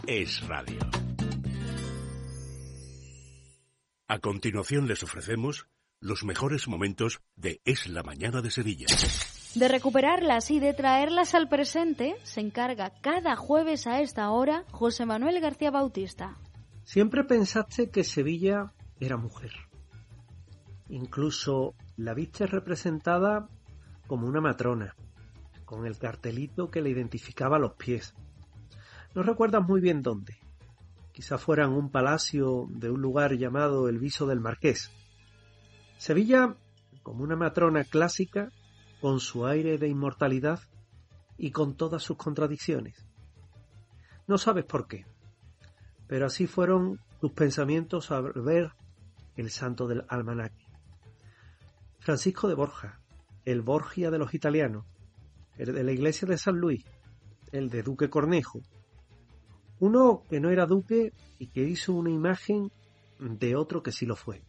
Es Radio. A continuación les ofrecemos los mejores momentos de Es la Mañana de Sevilla. De recuperarlas y de traerlas al presente se encarga cada jueves a esta hora José Manuel García Bautista. Siempre pensaste que Sevilla era mujer. Incluso la viste representada como una matrona, con el cartelito que le identificaba los pies. No recuerdas muy bien dónde. Quizá fuera en un palacio de un lugar llamado el Viso del Marqués. Sevilla, como una matrona clásica, con su aire de inmortalidad y con todas sus contradicciones. No sabes por qué, pero así fueron tus pensamientos al ver el santo del almanaque. Francisco de Borja, el Borgia de los italianos, el de la iglesia de San Luis, el de Duque Cornejo, uno que no era duque y que hizo una imagen de otro que sí lo fue.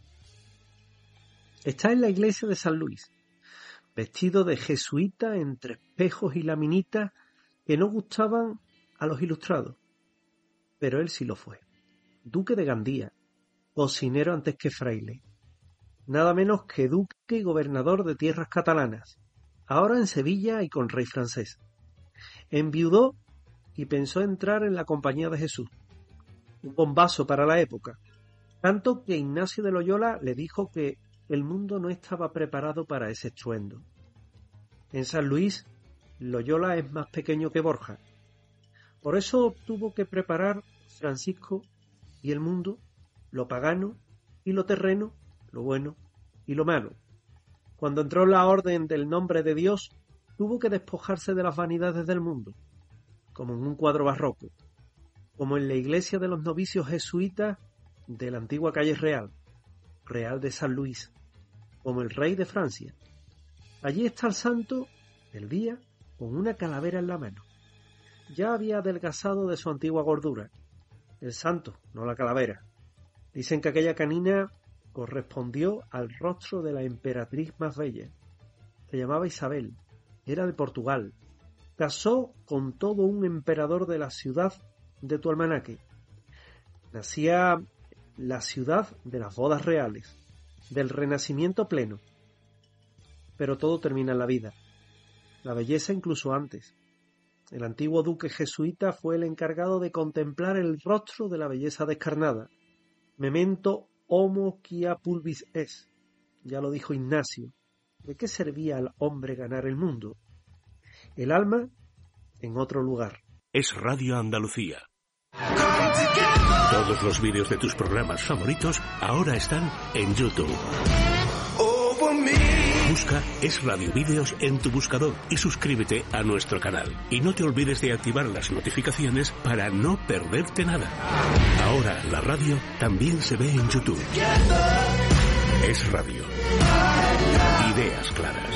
Está en la iglesia de San Luis, vestido de jesuita entre espejos y laminitas que no gustaban a los ilustrados, pero él sí lo fue. Duque de Gandía, cocinero antes que fraile, nada menos que duque y gobernador de tierras catalanas, ahora en Sevilla y con rey francés. Enviudó y pensó entrar en la Compañía de Jesús, un bombazo para la época, tanto que Ignacio de Loyola le dijo que el mundo no estaba preparado para ese estruendo. En San Luis, Loyola es más pequeño que Borja. Por eso tuvo que preparar Francisco y el mundo, lo pagano y lo terreno, lo bueno y lo malo. Cuando entró en la orden del nombre de Dios, tuvo que despojarse de las vanidades del mundo, como en un cuadro barroco, como en la iglesia de los novicios jesuitas de la antigua calle Real, Real de San Luis, como el rey de Francia. Allí está el santo del día con una calavera en la mano. Ya había adelgazado de su antigua gordura. El santo, no la calavera. Dicen que aquella canina correspondió al rostro de la emperatriz más bella. Se llamaba Isabel, era de Portugal. Casó con todo un emperador de la ciudad de tu almanaque. Nacía la ciudad de las bodas reales, del renacimiento pleno. Pero todo termina en la vida. La belleza incluso antes. El antiguo duque jesuita fue el encargado de contemplar el rostro de la belleza descarnada. Memento homo quia pulvis es. Ya lo dijo Ignacio. ¿De qué servía al hombre ganar el mundo? El alma en otro lugar. Es Radio Andalucía. Todos los vídeos de tus programas favoritos ahora están en YouTube. Busca Es Radio Vídeos en tu buscador y suscríbete a nuestro canal. Y no te olvides de activar las notificaciones para no perderte nada. Ahora la radio también se ve en YouTube. Es Radio. Ideas claras.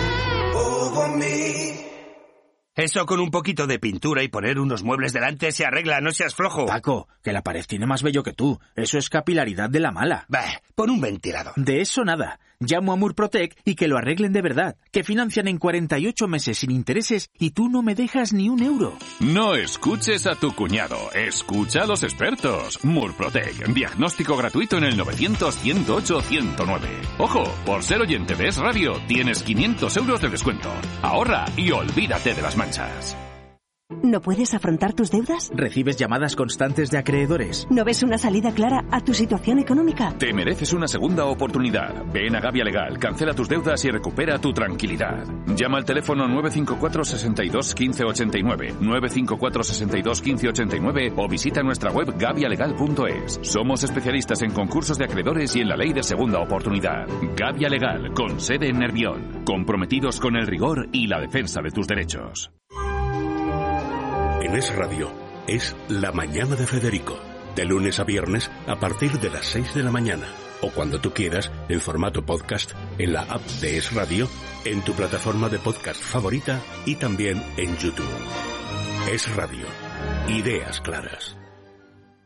Eso con un poquito de pintura y poner unos muebles delante se arregla, no seas flojo. Paco, que la pared tiene más vello que tú. Eso es capilaridad de la mala. Bah, pon un ventilador. De eso nada. Llamo a Murprotec y que lo arreglen de verdad. Que financian en 48 meses sin intereses y tú no me dejas ni un euro. No escuches a tu cuñado. Escucha a los expertos. Murprotec. Diagnóstico gratuito en el 900-108-109. Ojo, por ser oyente de Es Radio, tienes 500 euros de descuento. Ahorra y olvídate de las manchas. ¿No puedes afrontar tus deudas? ¿Recibes llamadas constantes de acreedores? ¿No ves una salida clara a tu situación económica? Te mereces una segunda oportunidad. Ven a Gavia Legal, cancela tus deudas y recupera tu tranquilidad. Llama al teléfono 954 62 15 89, 954 62 15 89 o visita nuestra web gavialegal.es. Somos especialistas en concursos de acreedores y en la ley de segunda oportunidad. Gavia Legal, con sede en Nervión. Comprometidos con el rigor y la defensa de tus derechos. En Es Radio, es La Mañana de Federico, de lunes a viernes a partir de las 6 de la mañana, o cuando tú quieras, en formato podcast, en la app de Es Radio, en tu plataforma de podcast favorita y también en YouTube. Es Radio, ideas claras.